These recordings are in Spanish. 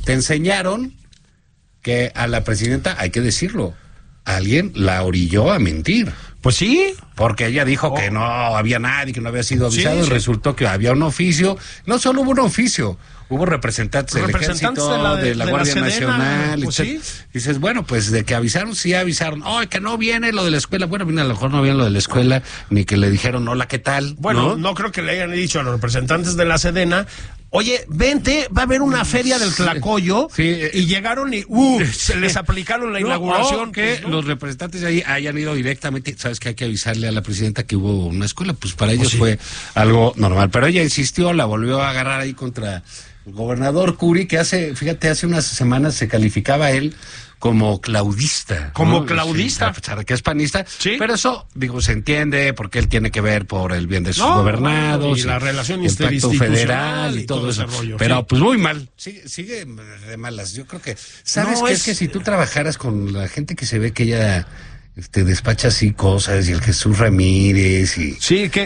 te enseñaron que a la presidenta, hay que decirlo, alguien la orilló a mentir. Pues sí. Porque ella dijo que no había nadie, que no había sido avisado, y sí. resultó que había un oficio. No solo hubo un oficio, hubo representantes del Ejército, de la Guardia Nacional. Pues sí. Dices, bueno, pues de que avisaron, sí avisaron. Que no viene lo de la escuela. Bueno, a lo mejor no viene lo de la escuela, ni que le dijeron, hola, ¿qué tal? Bueno, no creo que le hayan dicho a los representantes de la Sedena, oye, vente, va a haber una feria del Tlacoyo, y llegaron y se les aplicaron la inauguración. Que los representantes de ahí hayan ido directamente, sabes que hay que avisarle a la presidenta que hubo una escuela, pues para ellos fue algo normal, pero ella insistió, la volvió a agarrar ahí contra el gobernador Curi, que hace unas semanas se calificaba él como claudista. Como claudista. Sí, a pesar de que es panista. Sí. Pero eso, se entiende, porque él tiene que ver por el bien de sus gobernados. Y la relación el pacto federal y todo eso. Rollo, pero pues muy mal. Sigue de malas. Yo creo que, ¿sabes qué? Es que si tú trabajaras con la gente que se ve que ella despacha así cosas, y el Jesús Ramírez, y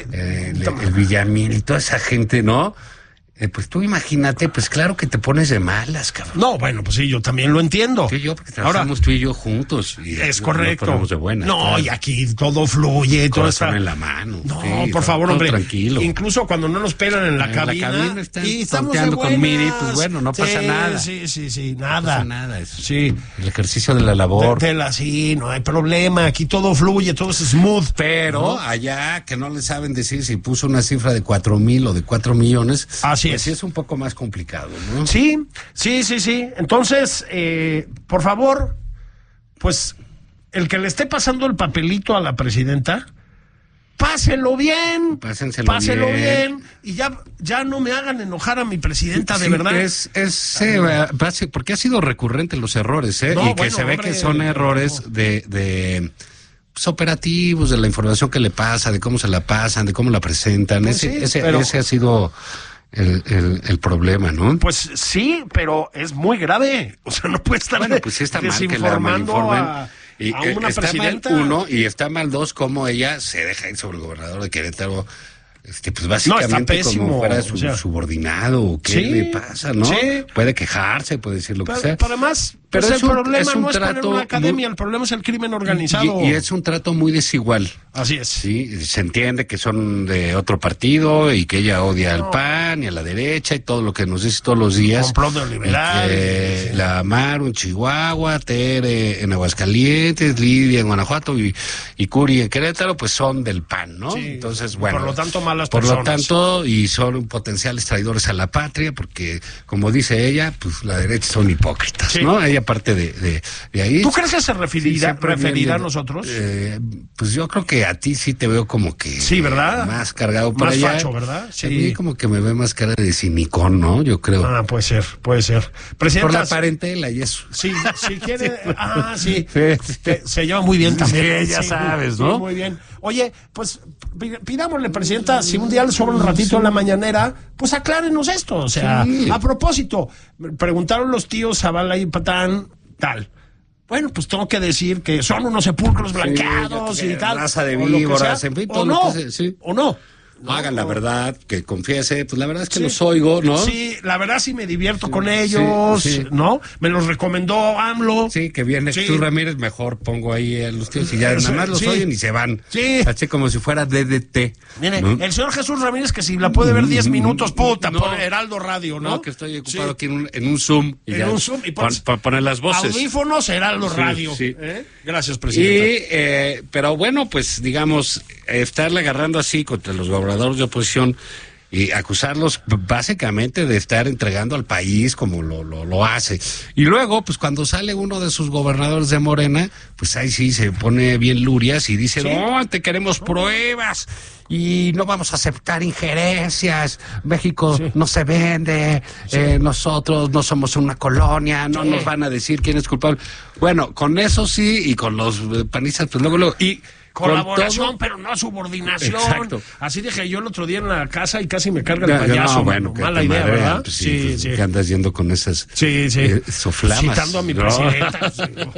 el Villamil, y toda esa gente, ¿no? Pues tú imagínate, pues claro que te pones de malas, cabrón. No, bueno, pues sí, yo también lo entiendo. Porque trabajamos tú y yo juntos. Y es correcto. Nos ponemos de buena. No, claro. Y aquí todo fluye, todo está en la mano. No, por favor, hombre. Tranquilo. Incluso cuando no nos pelan en la cabina y estamos de con Miri, pues bueno, no pasa nada. Sí, nada. No pasa nada. Eso. Sí. El ejercicio de la labor. Sí, no hay problema. Aquí todo fluye, todo es smooth. Pero allá que no le saben decir si puso una cifra de 4,000 o de 4 millones. Así pues sí es un poco más complicado, ¿no? Sí. Entonces, por favor, pues, el que le esté pasando el papelito a la presidenta, páselo bien. Páselo bien. Y ya no me hagan enojar a mi presidenta, de verdad. Porque ha sido recurrente los errores, y que se ve que son errores de operativos, de la información que le pasa, de cómo se la pasan, de cómo la presentan. Pues ese ha sido el problema, ¿no? Pues sí, pero es muy grave. O sea, no puede estar pues sí está mal que la malinformen. a una está presidenta. Mal, uno, y está mal, dos, como ella se deja ir sobre el gobernador de Querétaro. Pues básicamente como fuera su subordinado, o qué le pasa, ¿no? Sí. Puede quejarse, puede decir lo que sea. Pero además, pero el problema no es poner una academia, el problema es el crimen organizado. Y es un trato muy desigual. Así es. Sí, se entiende que son de otro partido y que ella odia al PAN y a la derecha y todo lo que nos dice todos los días. Complot neoliberal. La Amaru en Chihuahua, Tere en Aguascalientes, Lidia en Guanajuato y Curi en Querétaro, pues son del PAN, ¿no? Sí. Entonces, bueno. Por lo tanto, y son potenciales traidores a la patria, porque, como dice ella, pues la derecha son hipócritas, ¿no? Ella parte de ahí. ¿Tú crees que se referirá a nosotros? Pues yo creo que a ti sí te veo como que... Sí, ¿verdad? Más cargado para allá. Más facho, ¿verdad? Sí. A mí como que me ve más cara de cinicón, ¿no? Yo creo. Puede ser. Por la parentela y eso. Sí, si quiere... sí. Se lleva muy bien también. Sí, ya sabes, ¿no? Sí, muy bien. Oye, pues pidámosle, presidenta, si un día le sobra un ratito en la mañanera, pues aclárenos esto. O sea, a propósito, preguntaron los tíos Zavala y Patán, tal. Bueno, pues tengo que decir que son unos sepulcros blanqueados y tal. Raza de víboras, en fin, todo lo que sea. O no. Hagan la verdad, que confiese, pues la verdad es que los oigo, ¿no? Sí, la verdad sí me divierto con ellos, ¿no? Me los recomendó AMLO. Sí, que viene Jesús Ramírez, mejor pongo ahí a los tíos y ya nada más los oyen y se van. Sí. Así como si fuera DDT. Mire, ¿no? El señor Jesús Ramírez, que si la puede ver 10 minutos, por Heraldo Radio, ¿no? No, que estoy ocupado aquí en un Zoom. Y un Zoom y para poner las voces. Audífonos, Heraldo Radio. Sí. Gracias, presidente. Pero bueno, pues digamos, estarle agarrando así contra los gobernadores de oposición y acusarlos básicamente de estar entregando al país como lo hace. Y luego, pues cuando sale uno de sus gobernadores de Morena, pues ahí sí se pone bien lurias y dice, no, te queremos pruebas y no vamos a aceptar injerencias, México no se vende, nosotros no somos una colonia, no nos van a decir quién es culpable. Bueno, con eso sí, y con los panistas, pues luego y colaboración, pero no subordinación. Exacto. Así dije yo el otro día en la casa y casi me carga el payaso. Mala idea, ¿verdad? Pues sí. Que andas yendo con esas soflamas. Citando a mi presidenta.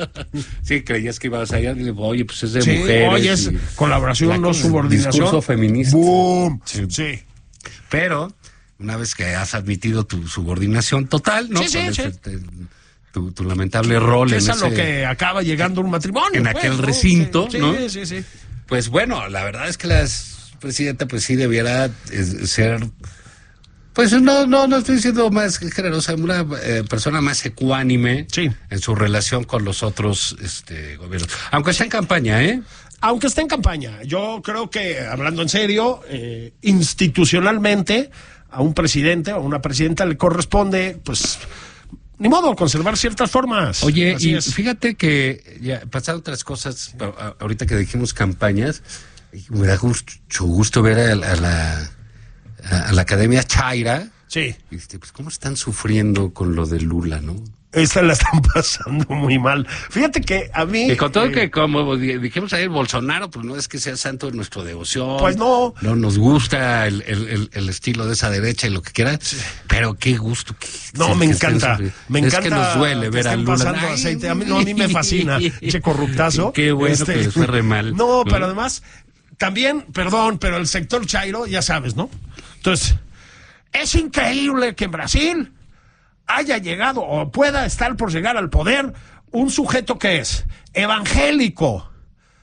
Sí, creías que ibas allá y le digo, oye, pues es de mujeres. Oye, es colaboración, no subordinación. Discurso feminista. ¡Bum! Sí. Pero una vez que has admitido tu subordinación total, ¿no? Sí. Tu lamentable rol es en a lo que acaba llegando un matrimonio. en pues, aquel ¿no? recinto, ¿no? Sí. Pues bueno, la verdad es que la presidenta pues sí debiera ser, pues no estoy diciendo más generosa, una persona más ecuánime en su relación con los otros gobiernos. Aunque está en campaña, ¿eh? Aunque esté en campaña, yo creo que, hablando en serio, institucionalmente, a un presidente o a una presidenta le corresponde, pues, ni modo, conservar ciertas formas. Oye, Así y es. fíjate que ya pasaron otras cosas, ahorita que dijimos campañas, me da mucho gusto ver a la Academia Chaira. Sí. Pues cómo están sufriendo con lo de Lula, ¿no? Esta la están pasando muy mal. Fíjate que a mí... Y con todo que, como dijimos ayer, Bolsonaro, pues no es que sea santo de nuestra devoción. Pues no. No nos gusta el estilo de esa derecha y lo que quiera, pero qué gusto. Me encanta. Me encanta. Es que nos duele ver a Lula. Pasando aceite. A mí me fascina. Ese corruptazo. Qué bueno que les fue re mal. No, pero además, también, perdón, pero el sector chairo, ya sabes, ¿no? Entonces, es increíble que en Brasil haya llegado o pueda estar por llegar al poder un sujeto que es evangélico,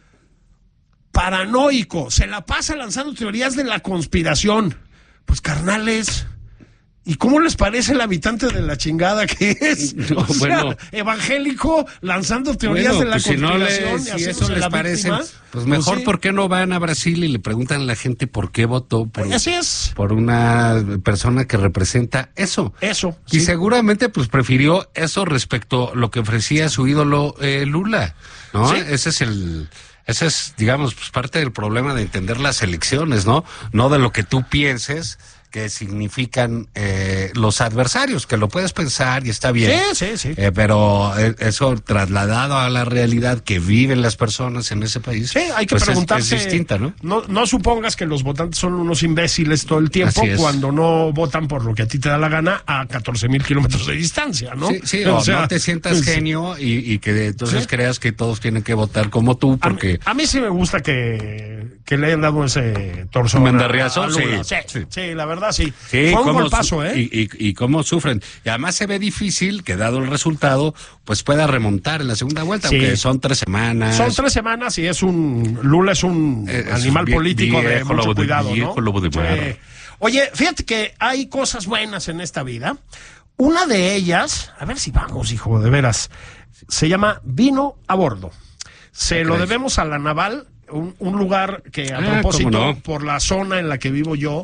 paranoico, se la pasa lanzando teorías de la conspiración. Pues carnales, ¿y cómo les parece el habitante de la chingada que es? Bueno, evangélico lanzando teorías de la pues conspiración. Si eso les parece, pues mejor, pues sí. ¿Por qué no van a Brasil y le preguntan a la gente por qué votó Así es. por una persona que representa eso? Eso. Y seguramente pues prefirió eso respecto a lo que ofrecía su ídolo Lula, ¿no? Sí. Ese es, digamos, pues parte del problema de entender las elecciones, ¿no? No de lo que tú pienses que significan los adversarios, que lo puedes pensar y está bien. Sí. Pero eso trasladado a la realidad que viven las personas en ese país, sí, hay que pues preguntarse. es distinta, ¿no? No supongas que los votantes son unos imbéciles todo el tiempo cuando no votan por lo que a ti te da la gana a 14,000 kilómetros de distancia, ¿no? Sí, o sea, no te sientas genio y que entonces creas que todos tienen que votar como tú, porque... A mí sí me gusta que le hayan dado ese torso. ¿Mandarriazo? A Lula. Sí, la verdad sí. Sí, fue un golpazo, ¿eh? Y cómo sufren. Y además se ve difícil que, dado el resultado, pues pueda remontar en la segunda vuelta, aunque son 3 semanas. Son 3 semanas y Lula es un animal político de mucho cuidado, ¿no? Oye, fíjate que hay cosas buenas en esta vida. Una de ellas, a ver si vamos, hijo, de veras, se llama Vino a Bordo. Se lo debemos a La Naval, un lugar que a propósito, por la zona en la que vivo yo,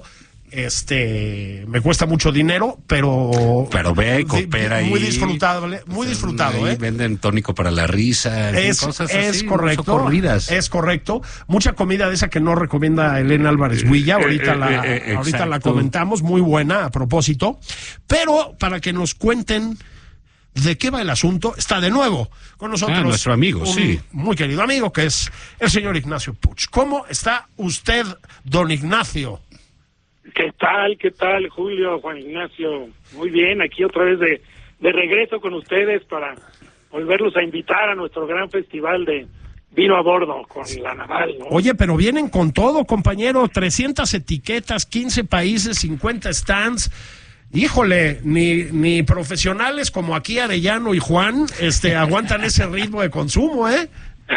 me cuesta mucho dinero, pero ve y coopera ahí. Muy disfrutado, ahí venden tónico para la risa, cosas así. Es correcto. Mucha comida de esa que no recomienda Elena Álvarez Huilla, ahorita la comentamos, muy buena a propósito. Pero para que nos cuenten de qué va el asunto, está de nuevo con nosotros nuestro amigo, muy querido amigo, que es el señor Ignacio Puch. ¿Cómo está usted, don Ignacio? ¿Qué tal, Julio, Juan Ignacio? Muy bien, aquí otra vez de regreso con ustedes para volverlos a invitar a nuestro gran festival de Vino a Bordo con La Naval, ¿no? Oye, pero vienen con todo, compañero, 300 etiquetas, 15 países, 50 stands. Híjole, ni profesionales como aquí Arellano y Juan aguantan ese ritmo de consumo, ¿eh?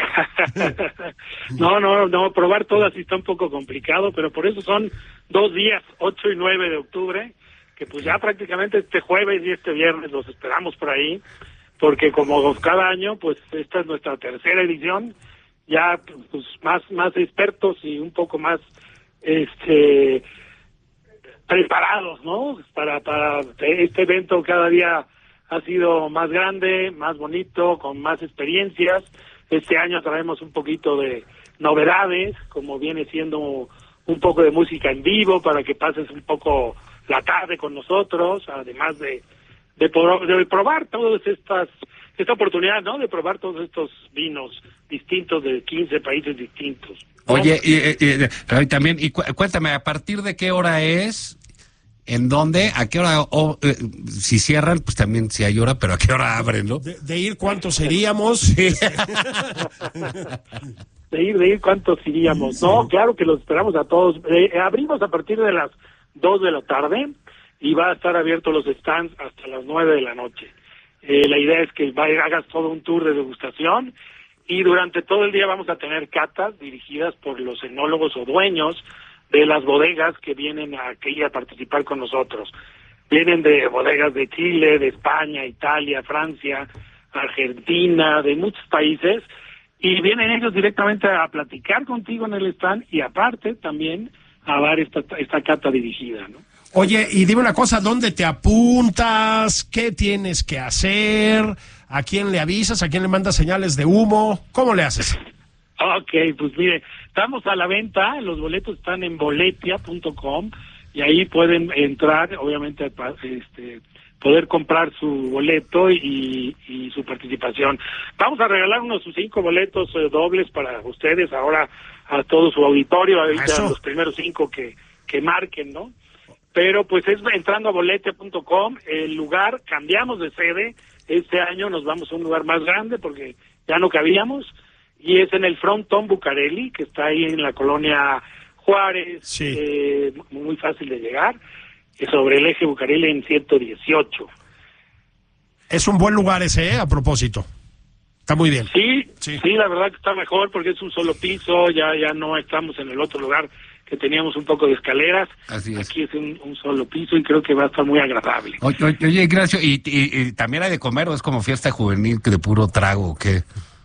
No, probar todas sí está un poco complicado, pero por eso son 2 días, 8 y 9 de octubre, que pues ya prácticamente este jueves y este viernes los esperamos por ahí, porque como cada año, pues esta es nuestra 3ª edición, ya pues más expertos y un poco más preparados, ¿no? Para este evento cada día ha sido más grande, más bonito, con más experiencias. Este año traemos un poquito de novedades, como viene siendo un poco de música en vivo para que pases un poco la tarde con nosotros, además de probar todas esta oportunidad, ¿no? De probar todos estos vinos distintos de 15 países distintos, ¿no? Oye, y también, cuéntame, ¿a partir de qué hora es? ¿En dónde? ¿A qué hora? Si cierran, pues también si hay hora, pero ¿a qué hora abren, no? De ir, ¿cuántos seríamos? De ir, ¿cuántos iríamos? No, claro que los esperamos a todos. Abrimos a partir de las 2 de la tarde. y va a estar abierto los stands hasta las 9 de la noche. La idea es que hagas todo un tour de degustación y durante todo el día vamos a tener catas dirigidas por los enólogos o dueños de las bodegas que vienen aquí a participar con nosotros. Vienen de bodegas de Chile, de España, Italia, Francia, Argentina, de muchos países, y vienen ellos directamente a platicar contigo en el stand y aparte también a dar esta cata dirigida, ¿no? Oye, y dime una cosa, ¿dónde te apuntas? ¿Qué tienes que hacer? ¿A quién le avisas? ¿A quién le mandas señales de humo? ¿Cómo le haces? Ok, pues mire, estamos a la venta, los boletos están en boletia.com y ahí pueden entrar, obviamente, poder comprar su boleto y su participación. Vamos a regalar unos 5 boletos dobles para ustedes ahora a todo su auditorio, ahorita los primeros 5 que marquen, ¿no? Pero pues es entrando a boletia.com, el lugar, cambiamos de sede, este año nos vamos a un lugar más grande porque ya no cabíamos, y es en el Frontón Bucareli, que está ahí en la colonia Juárez, sí. Muy fácil de llegar, sobre el eje Bucareli en 118. Es un buen lugar ese, a propósito. Está muy bien. Sí, la verdad que está mejor porque es un solo piso, ya no estamos en el otro lugar que teníamos un poco de escaleras. Así es. Aquí es un solo piso y creo que va a estar muy agradable. Oye, Ignacio, ¿y también hay de comer o es como fiesta juvenil de puro trago o qué?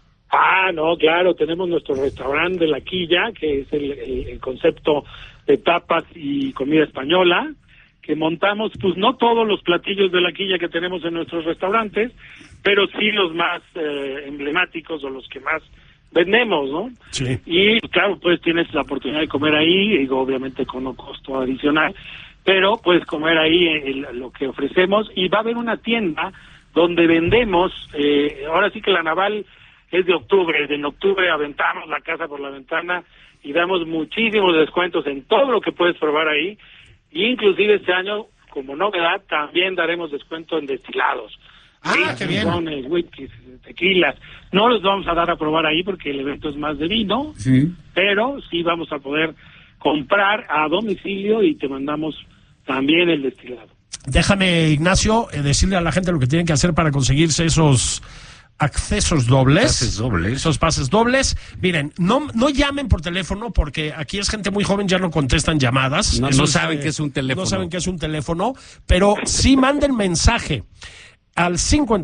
No, claro, tenemos nuestro restaurante de La Quilla, que es el concepto de tapas y comida española, que montamos, pues no todos los platillos de La Quilla que tenemos en nuestros restaurantes, pero sí los más emblemáticos o los que más vendemos, ¿no? Sí. Y claro, pues tienes la oportunidad de comer ahí, digo, obviamente con un costo adicional, pero puedes comer ahí lo que ofrecemos, y va a haber una tienda donde vendemos, ahora sí que la Naval es de octubre, en octubre aventamos la casa por la ventana y damos muchísimos descuentos en todo lo que puedes probar ahí, y inclusive este año, como novedad, también daremos descuento en destilados. Qué bien. Whiskies, tequilas. No los vamos a dar a probar ahí porque el evento es más de vino, Sí. pero sí vamos a poder comprar a domicilio y te mandamos también el destilado. Déjame, Ignacio, decirle a la gente lo que tienen que hacer para conseguirse esos accesos dobles. Pases dobles. Esos pases dobles. Miren, no llamen por teléfono porque aquí es gente muy joven, ya no contestan llamadas. No Eso saben qué es un teléfono. No saben qué es un teléfono, pero sí manden mensaje al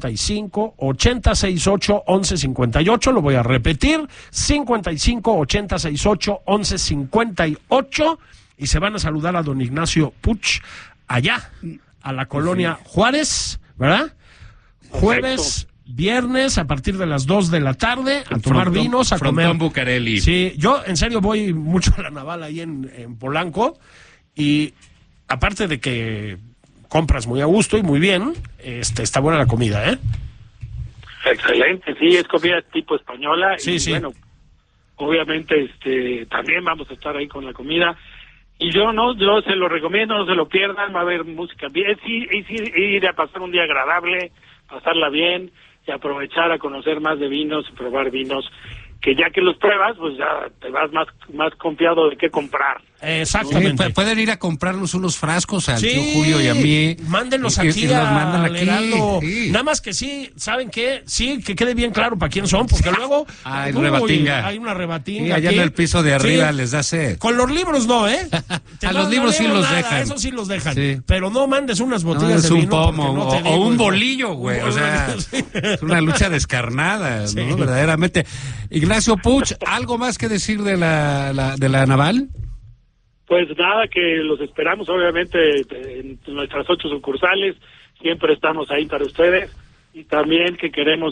55 80 68 11 58, lo voy a repetir, 55 80 68 11 58, y se van a saludar a don Ignacio Puch allá, a la colonia Juárez, ¿verdad? Jueves, viernes, a partir de las 2 de la tarde, a tomar vinos, a comer. Frontón Bucareli. Sí, yo en serio voy mucho a la Naval ahí en Polanco, y aparte de que compras muy a gusto y muy bien, está buena la comida, ¿eh? Excelente, sí, es comida tipo española. Sí, y sí. Bueno, obviamente también vamos a estar ahí con la comida. Y yo se lo recomiendo, no se lo pierdan, va a haber música bien, ir a pasar un día agradable, pasarla bien y aprovechar a conocer más de vinos y probar vinos que ya que los pruebas, pues ya te vas más confiado de qué comprar. Exactamente. Sí, pueden ir a comprarnos unos frascos al Sí, tío Julio y a mí. mándenlos y aquí los mandan al aquí. Heraldo. Sí. Nada más que sí, ¿saben qué? Sí, que quede bien claro para quién son, porque luego Hay rebatinga. hay una rebatinga. Sí, allá aquí. en el piso de arriba Sí. les da sed. Con los libros no, ¿eh? A los libros sí los nada, dejan. Eso sí los dejan. Sí. Pero no mandes unas No, botellas es de un vino. pomo porque no te o digo, un ¿no? bolillo, güey. O sea, Sí. es una lucha descarnada, Sí. ¿no? Verdaderamente. Ignacio Puch, ¿algo más que decir de la Naval? Pues nada, que los esperamos obviamente en nuestras 8 sucursales, siempre estamos ahí para ustedes, y también que queremos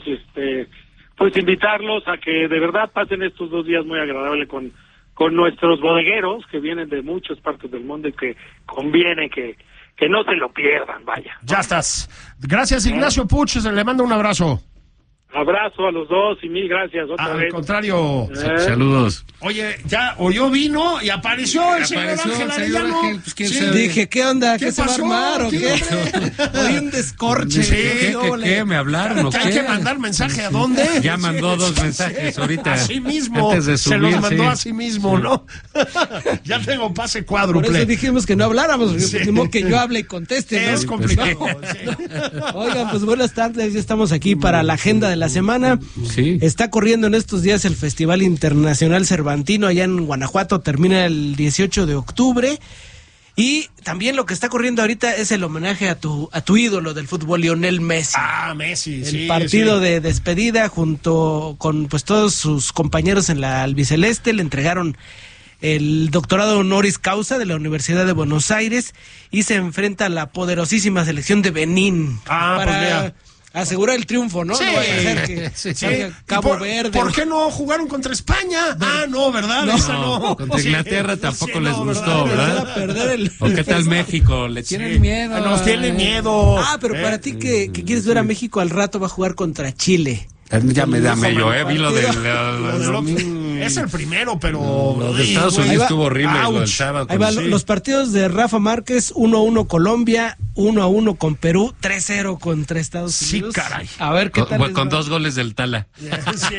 pues invitarlos a que de verdad pasen estos 2 días muy agradables con nuestros bodegueros que vienen de muchas partes del mundo, y que conviene que no se lo pierdan, vaya. Ya estás. Gracias, Ignacio Puch, le mando un abrazo. Abrazo a los dos y mil gracias otra Al vez. contrario. Saludos. Oye, ya oyó vino y apareció el señor Ángel Arellano. Pues, ¿quién sabe? Dije, ¿qué onda? ¿Qué ¿Qué se va a pasó? armar o ¿Qué, qué? Oí un descorche. Sí, ¿Qué? ¿Me hablaron o ¿Que hay que qué? mandar mensaje a dónde? Ya mandó dos mensajes ahorita. A sí mismo. Antes de se subir, los mandó sí. a sí mismo, ¿no? Ya tengo pase Por cuádruple. eso dijimos que no habláramos, Sí. de modo que yo hable y conteste, ¿no? Es complicado. Sí. Oigan, pues buenas tardes, ya estamos aquí para la agenda de la semana. Sí. Está corriendo en estos días el Festival Internacional Cervantino allá en Guanajuato, termina el 18 de octubre. Y también lo que está corriendo ahorita es el homenaje a tu ídolo del fútbol, Lionel Messi. Ah, Messi, El sí. partido sí. de despedida junto con pues todos sus compañeros en la albiceleste le entregaron el doctorado honoris causa de la Universidad de Buenos Aires y se enfrenta a la poderosísima selección de Benín Ah, para pues mira. asegurar el triunfo, ¿no? Sí. No vaya a ser que Sí. salga ¿Y Cabo Verde. ¿Por qué no jugaron contra España? Ah, no, ¿verdad? No. Esa no. Contra Sí. Inglaterra tampoco Sí, les no, gustó, ¿verdad? Van a perder el ¿O qué tal México? ¿Le tienen Sí. miedo? Nos tienen miedo. Ah, pero para ti que quieres ver a México al rato va a jugar contra Chile. Ya me da medio, vi lo del... Lo del- es el primero, pero... Lo de Ay, Estados güey. Unidos Ahí va. estuvo horrible, lo del Ouch. sábado. Ahí va, Sí. los partidos de Rafa Márquez, 1-1 Colombia, 1-1 con Perú, 3-0 contra Estados Sí, Unidos. caray. A ver qué tal. les Con va. 2 goles del Tala. Sí.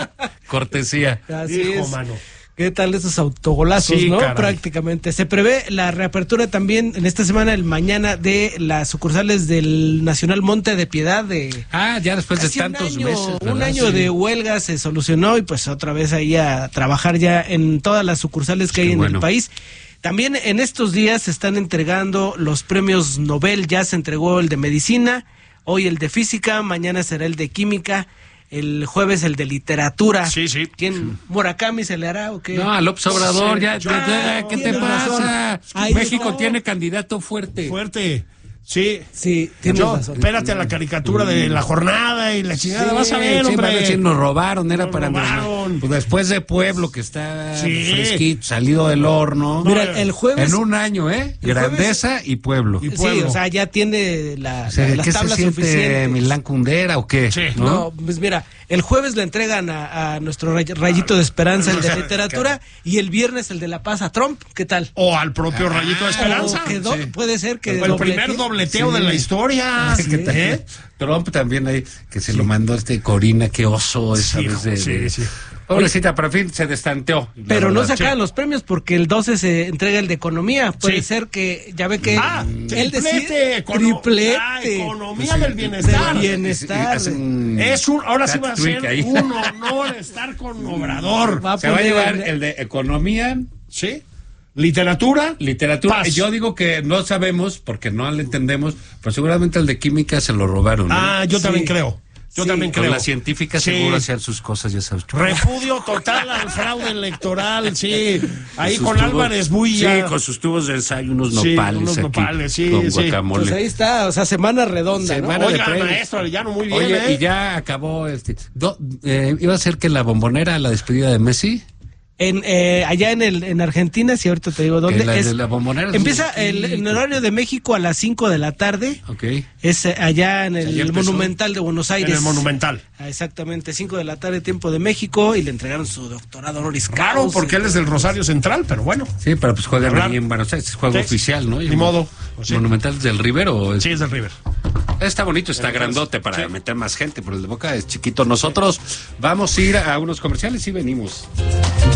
Cortesía. Así Hijo, es. mano. ¿Qué tal esos autogolazos, Sí, no? caray. Prácticamente. Se prevé la reapertura también en esta semana, el mañana, de las sucursales del Nacional Monte de Piedad de... Ah, ya después de Casi tantos un año, meses. un ¿verdad? año Sí. de huelga se solucionó y pues otra vez ahí a trabajar ya en todas las sucursales que hay Qué en bueno. el país. También en estos días se están entregando los premios Nobel, ya se entregó el de medicina, hoy el de física, mañana será el de química, el jueves el de literatura. Sí, sí. ¿Quién? ¿Murakami se le hará o qué? No, a López Obrador, Sí, ¿qué te tienes razón. pasa? Ahí México no. tiene candidato fuerte. Fuerte. Sí. Sí, tienes Yo, razón. espérate a la caricatura de la jornada y la chingada. Vas a ver, Sí, hombre. van a decir, nos robaron, era Nos para... robaron. Pues después de Pueblo, que está Sí. fresquito, salido del horno. Mira, el jueves... En un año, Grandeza y Pueblo. Y Sí, Pueblo. o sea, ya tiene O sea, las ¿qué se tablas siente suficientes. Milán Kundera o qué? Sí. No, pues mira, el jueves le entregan a nuestro rayito de esperanza, el de literatura, y el viernes el de la paz a Trump. ¿Qué tal? O al propio Rayito de Esperanza. O que Sí. puede ser que O el primer dobleteo de la historia. ¿Qué tal? ¿Eh? Trump también ahí, que se lo mandó Corina, qué oso esa Sí, vez de... sí. Pobrecita, pero en fin, se destanteó. la Pero no verdad. se acaban los premios porque el 12 se entrega el de economía. Puede Sí. ser que, ya ve que Triplete. decide triplete. Economía del bienestar. Del bienestar. Ahora sí va a Hat-trick ser ahí. un honor estar con Obrador. Va a Se va a poner llevar el de economía, ¿Sí? Literatura. literatura. Paz. Yo digo que no sabemos, porque no le entendemos, pero seguramente el de química se lo robaron. ¿no? Ah, yo Sí. también creo. Yo Sí. también Con creo. la científica Sí. seguro hacer sus cosas, ya sabes. Repudio total al fraude electoral, sí. Ahí Sus con tubos- Álvarez Builla. Sí, con sus tubos de ensayo, unos Sí, nopales unos aquí, nopales, sí, con sí. guacamole. Pues ahí está, o sea, semana redonda, ¿no? Semana de Oiga, premios. maestro Arellano, muy bien, Oye, y ya acabó iba a ser que la bombonera, la despedida de Messi. Allá en Argentina, si ahorita te digo dónde Que la es. de la Bombonera es Empieza muy en chiquito. horario de México a las 5 de la tarde. Ok. Es allá en el Ayer empezó. Monumental de Buenos Aires. En el Monumental. Ah, exactamente, 5 de la tarde, tiempo de México, y le entregaron su doctorado honoris causa. Claro, porque él es del Rosario Central, pero bueno. Sí, pero pues juegan Hablar. ahí en Buenos Aires, es juego Sí. oficial, ¿no? Ni modo. Sí. Monumental del Rivero. Sí, es del River. Está bonito, está grandote para meter más gente, pero el de Boca es chiquito. Nosotros vamos a ir a unos comerciales y venimos.